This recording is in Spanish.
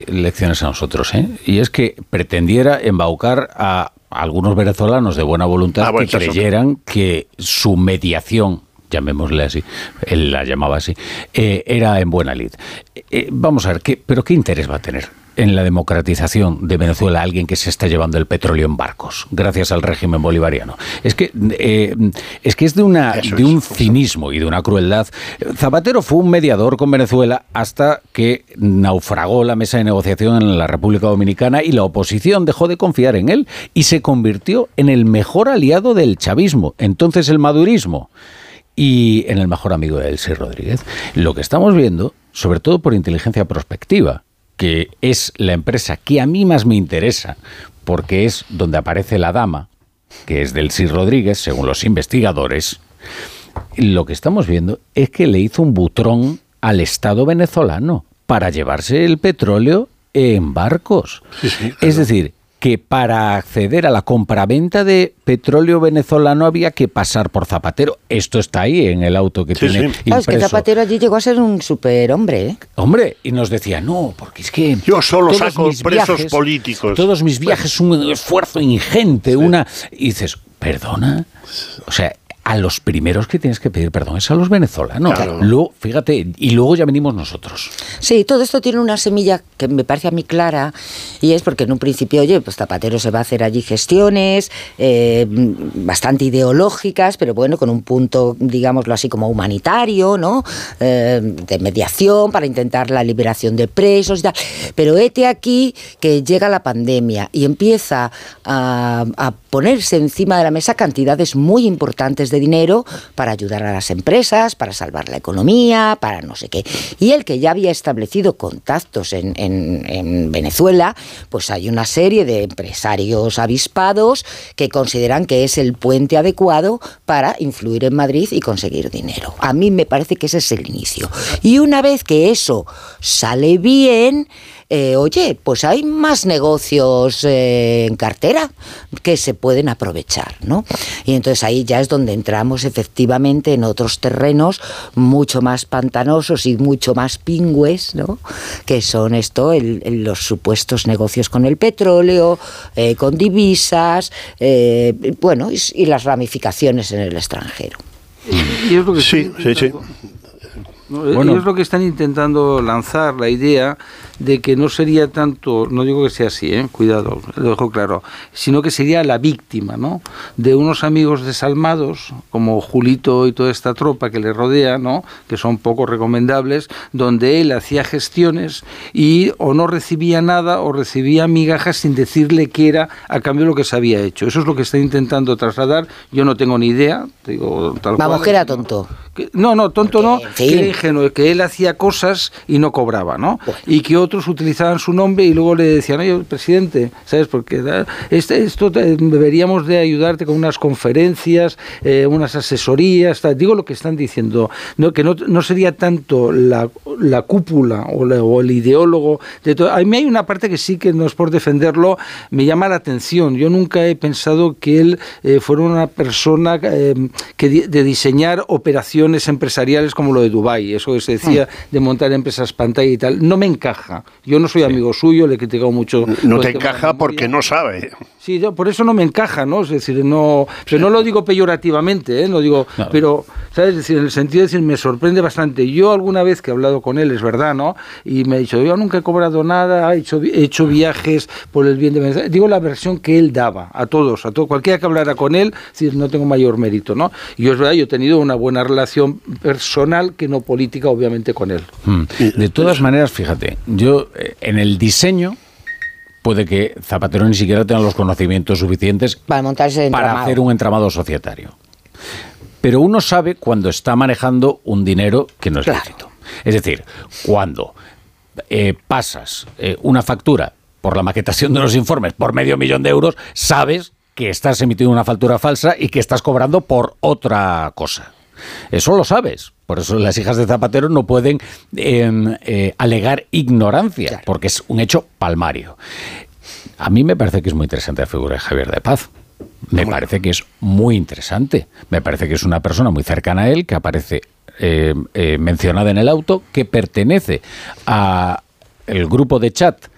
lecciones a nosotros, ¿eh? Y es que pretendiera embaucar a algunos venezolanos de buena voluntad que creyeran que su mediación, llamémosle así, él la llamaba así, era en buena lid. Vamos a ver, ¿pero qué interés va a tener en la democratización de Venezuela alguien que se está llevando el petróleo en barcos, gracias al régimen bolivariano? Es que es de un cinismo y de una crueldad. Zapatero fue un mediador con Venezuela hasta que naufragó la mesa de negociación en la República Dominicana y la oposición dejó de confiar en él y se convirtió en el mejor aliado del chavismo, entonces el madurismo, y en el mejor amigo de Delcy Rodríguez. Lo que estamos viendo, sobre todo por Inteligencia Prospectiva, que es la empresa que a mí más me interesa, porque es donde aparece la dama, que es Delcy Rodríguez, según los investigadores, lo que estamos viendo es que le hizo un butrón al Estado venezolano para llevarse el petróleo en barcos. Sí, claro. Es decir, que para acceder a la compraventa de petróleo venezolano había que pasar por Zapatero. Esto está ahí en el auto que tiene impreso. Claro, es que Zapatero allí llegó a ser un superhombre, ¿eh? Hombre, y nos decía, no, porque es que... Yo solo saco presos políticos. Todos mis viajes son un esfuerzo ingente, Y dices, ¿perdona? O sea, a los primeros que tienes que pedir perdón es a los venezolanos. Claro. Luego, fíjate, y luego ya venimos nosotros. Sí, todo esto tiene una semilla que me parece a mí clara, y es porque en un principio, pues Zapatero se va a hacer allí gestiones bastante ideológicas, pero bueno, con un punto, digámoslo así, como humanitario, ¿no? De mediación para intentar la liberación de presos y tal. Pero hete aquí que llega la pandemia y empieza a ponerse encima de la mesa cantidades muy importantes de dinero para ayudar a las empresas, para salvar la economía, para no sé qué. Y él, que ya había establecido contactos en Venezuela, pues hay una serie de empresarios avispados que consideran que es el puente adecuado para influir en Madrid y conseguir dinero. A mí me parece que ese es el inicio. Y una vez que eso sale bien, pues hay más negocios en cartera que se pueden aprovechar, ¿no? Y entonces ahí ya es donde entramos efectivamente en otros terrenos mucho más pantanosos y mucho más pingües, ¿no? Que son los supuestos negocios con el petróleo, con divisas, y las ramificaciones en el extranjero. Y es lo que sí. Ellos lo que están intentando lanzar la idea de que no sería tanto, no digo que sea así, cuidado, lo dejo claro, sino que sería la víctima, ¿no?, de unos amigos desalmados, como Julito y toda esta tropa que le rodea, ¿no?, que son poco recomendables, donde él hacía gestiones y o no recibía nada o recibía migajas sin decirle qué era a cambio de lo que se había hecho. Eso es lo que están intentando trasladar. Yo no tengo ni idea, digo, tal Vamos, cual, que era tonto. Tonto no, que era ingenuo, que él hacía cosas y no cobraba, ¿no? Y que otros utilizaban su nombre y luego le decían, oye, presidente, ¿sabes? Porque esto deberíamos de ayudarte con unas conferencias, unas asesorías, tal. Digo lo que están diciendo, ¿no? Que no sería tanto la cúpula o el ideólogo de todo. A mí hay una parte que sí, que no es por defenderlo, me llama la atención. Yo nunca he pensado que él fuera una persona de diseñar operaciones empresariales como lo de Dubái, eso que se decía de montar empresas pantalla y tal. No me encaja. Yo no soy amigo suyo, le he criticado mucho. No te encaja porque no sabe. Sí, por eso no me encaja, ¿no? Es decir, no lo digo peyorativamente, no digo, no. Pero, ¿sabes? Es decir, en el sentido de decir, me sorprende bastante. Yo alguna vez que he hablado con él, es verdad, ¿no? Y me ha dicho, yo nunca he cobrado nada, he hecho viajes por el bien de Venezuela. Digo la versión que él daba a todos, cualquiera que hablara con él, es decir, no tengo mayor mérito, ¿no? Y yo es verdad, yo he tenido una buena relación personal que no política, obviamente, con él. De todas maneras, fíjate, yo en el diseño puede que Zapatero ni siquiera tenga los conocimientos suficientes para hacer un entramado societario. Pero uno sabe cuando está manejando un dinero que no es lícito. Es decir, cuando pasas una factura por la maquetación de los informes por $500,000 de euros, sabes que estás emitiendo una factura falsa y que estás cobrando por otra cosa. Eso lo sabes. Por eso las hijas de Zapatero no pueden alegar ignorancia, porque es un hecho palmario. A mí me parece que es muy interesante la figura de Javier de Paz. Me parece que es muy interesante. Me parece que es una persona muy cercana a él, que aparece mencionada en el auto, que pertenece a el grupo de chat